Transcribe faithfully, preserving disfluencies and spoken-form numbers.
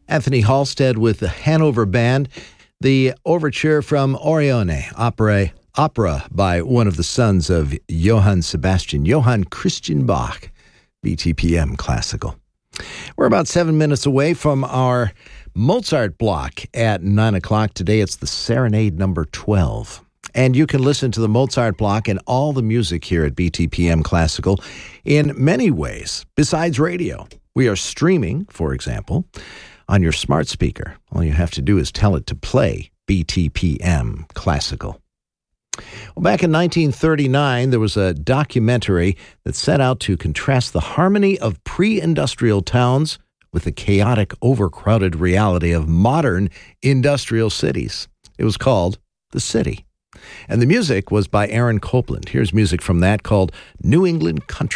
Anthony Halstead with the Hanover Band, the overture from Orione, opera, opera by one of the sons of Johann Sebastian, Johann Christian Bach, B T P M Classical. We're about seven minutes away from our Mozart block at nine o'clock. Today it's the Serenade number twelve. And you can listen to the Mozart block and all the music here at B T P M Classical in many ways besides radio. We are streaming, for example, on your smart speaker. All you have to do is tell it to play B T P M Classical. Well, back in nineteen thirty-nine, there was a documentary that set out to contrast the harmony of pre-industrial towns with the chaotic, overcrowded reality of modern industrial cities. It was called The City. And the music was by Aaron Copland. Here's music from that called New England Country.